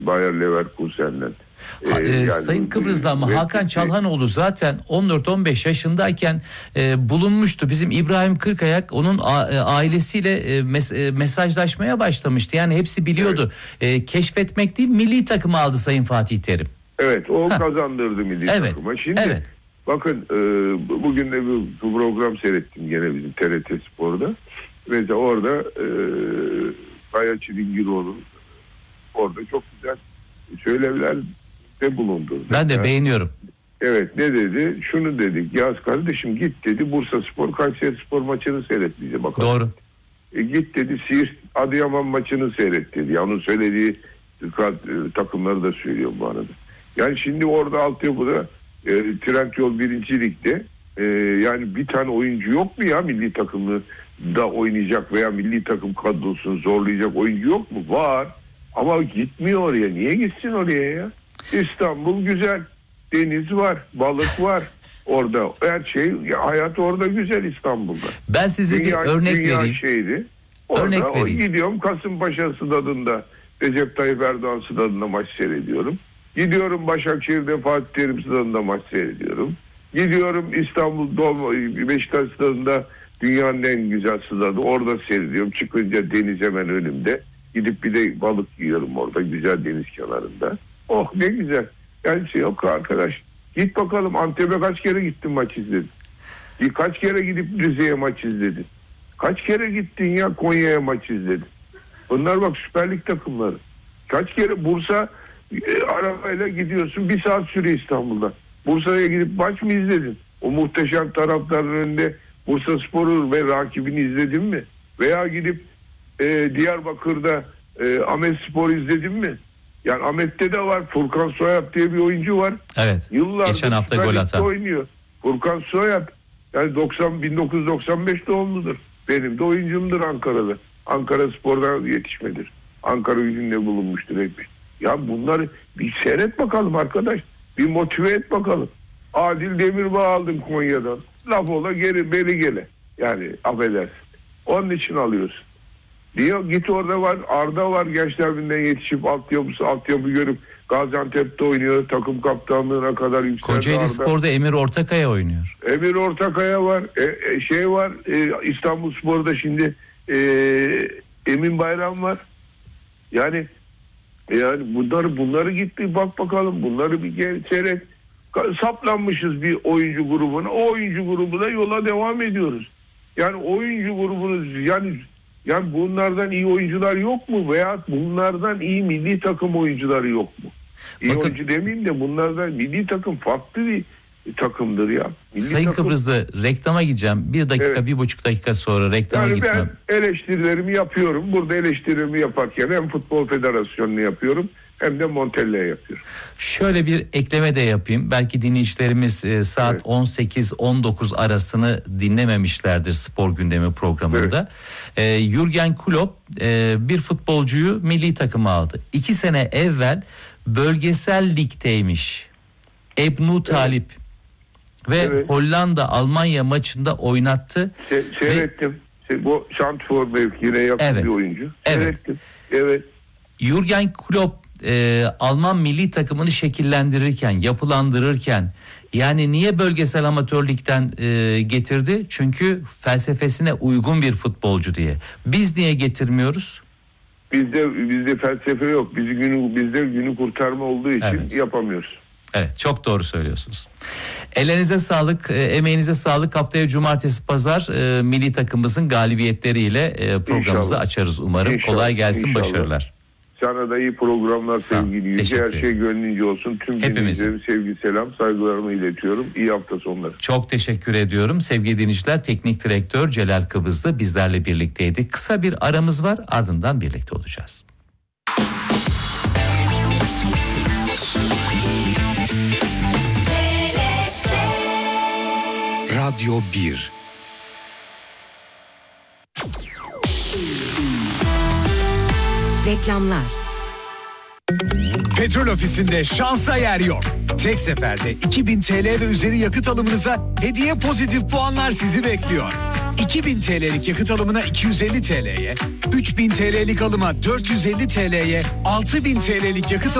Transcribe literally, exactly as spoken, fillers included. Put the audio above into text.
Bayer Leverkusen'den. Ha, e, yani, Sayın Kıbrıs'ta ama Hakan Çalhanoğlu zaten on dört on beş yaşındayken e, bulunmuştu. Bizim İbrahim Kırkayak onun a, e, ailesiyle e, mes, e, mesajlaşmaya başlamıştı. Yani hepsi biliyordu. Evet. E, keşfetmek değil, milli takımı aldı Sayın Fatih Terim. Evet, o ha. kazandırdı milli evet. takıma. Şimdi evet. bakın e, bugün de bir program seyrettim gene bizim T R T Spor'da. Mesela orada e, Kaya Çilingiroğlu orada çok güzel söylevler de bulundu. Ben de beğeniyorum. Evet, ne dedi? Şunu dedik. Yaz kardeşim git dedi. Bursaspor Kayserispor maçını seyret bize bakalım. Doğru. E, git dedi Siirt Adıyaman maçını seyret dedi. Yani onun söylediği takımları da söylüyor bu arada. Yani şimdi orada altyapıda e, Trendyol birinci Lig'de e, yani bir tane oyuncu yok mu ya milli takımı da oynayacak veya milli takım kadrosunu zorlayacak oyuncu yok mu? Var. Ama gitmiyor oraya. Niye gitsin oraya ya? İstanbul güzel. Deniz var. Balık var. Orada her şey, hayat orada güzel İstanbul'da. Ben size dünya, bir örnek dünya vereyim. Şeydi. Orada örnek vereyim. Gidiyorum Kasımpaşa stadında Recep Tayyip Erdoğan stadında maç seyrediyorum. Gidiyorum Başakşehir'de Fatih Terim stadında maç seyrediyorum. Gidiyorum İstanbul Beşiktaş stadında dünyanın en güzel stadı. Orada seyrediyorum. Çıkınca deniz hemen önümde. Gidip bir de balık yiyorum orada güzel deniz kenarında. Oh ne güzel. Yani şey yok arkadaş. Git bakalım Antep'e kaç kere gittin maç izledin? Kaç kere gidip Rize'ye maç izledin? Kaç kere gittin ya Konya'ya maç izledin? Bunlar bak Süper Lig takımları. Kaç kere Bursa e, arabayla gidiyorsun bir saat sürüyor İstanbul'da. Bursa'ya gidip maç mı izledin? O muhteşem taraftarın önünde Bursaspor'u ve rakibini izledin mi? Veya gidip e, Diyarbakır'da e, Ahmetspor izledin mi? Yani Ahmet'te de var. Furkan Soyap diye bir oyuncu var. Evet. Yıllardır geçen hafta gol atan oynuyor. Furkan Soyap yani doksan bin dokuz yüz doksan beş doğumludur. Benim de oyuncumdur Ankara'da. Ankara Spor'dan yetişmedir. Ankara Gücü'nde bulunmuştur hep. Ya bunları bir seyret bakalım arkadaş. Bir motive et bakalım. Adil Demirbağ aldın Konya'dan. Laf ola geri beri gele. Yani affedersin. Onun için alıyorsun. Diyor git orada var Arda var gençler birliğinden yetişip altyapısı altyapı görüp Gaziantep'te oynuyor takım kaptanlığına kadar yükseldi. Kocaeli Spor'da Emir Ortakaya oynuyor. Emir Ortakaya var e, e, şey var e, İstanbul Spor'da şimdi e, Emin Bayram var. Yani yani bunları bunları gitti bak bakalım bunları bir gel seyret. Saplanmışız bir oyuncu grubuna. O oyuncu grubuna yola devam ediyoruz. Yani oyuncu grubunuz yani Yani bunlardan iyi oyuncular yok mu? Veya bunlardan iyi milli takım oyuncuları yok mu? İyi Bakın, oyuncu demeyeyim de bunlardan milli takım farklı bir takımdır ya. Milli Sayın takım... Kıbrıs'ta reklama gideceğim. Bir dakika, evet. bir buçuk dakika sonra reklama yani gitmem. Ben eleştirilerimi yapıyorum. Burada eleştirilerimi yaparken hem Futbol Federasyonu'nu yapıyorum hem de Montella'ya yapıyorum. Şöyle bir ekleme de yapayım. Belki dinleyicilerimiz e, saat evet. on sekiz on dokuz arasını dinlememişlerdir spor gündemi programında. Evet. E, Jürgen Klopp e, bir futbolcuyu milli takıma aldı. İki sene evvel bölgesel ligdeymiş. Ebnu Talip. Evet. Ve evet. Hollanda Almanya maçında oynattı. Se- seyrettim. Ve... Bu Şantfor mevkiine yakın evet. bir oyuncu. Seyrettim. Evet. Evet. Jürgen Klopp e, Alman milli takımını şekillendirirken, yapılandırırken yani niye bölgesel amatör ligden e, getirdi? Çünkü felsefesine uygun bir futbolcu diye. Biz niye getirmiyoruz? Bizde bizde felsefe yok. Bizi günü bizde günü kurtarma olduğu için evet. yapamıyoruz. Evet, çok doğru söylüyorsunuz. Ellerinize sağlık, emeğinize sağlık. Haftaya cumartesi pazar e, milli takımımızın galibiyetleriyle e, programımızı İnşallah. açarız umarım. İnşallah. Kolay gelsin, İnşallah. başarılar. Sana da iyi programlar sevgili Yüce. Her şey gönlünce olsun. Tüm dinleyicilerime sevgi, selam, saygılarımı iletiyorum. İyi hafta sonları. Çok teşekkür ediyorum. Sevgili dinleyiciler, Teknik Direktör Celal Kıbrıslı bizlerle birlikteydi. Kısa bir aramız var, ardından birlikte olacağız. Radyo bir. Reklamlar. Petrol Ofisi'nde şansa yer yok. Tek seferde iki bin TL ve üzeri yakıt alımınıza hediye pozitif puanlar sizi bekliyor. iki bin T L'lik yakıt alımına iki yüz elli T L'ye, üç bin T L'lik alıma dört yüz elli T L'ye, altı bin T L'lik yakıt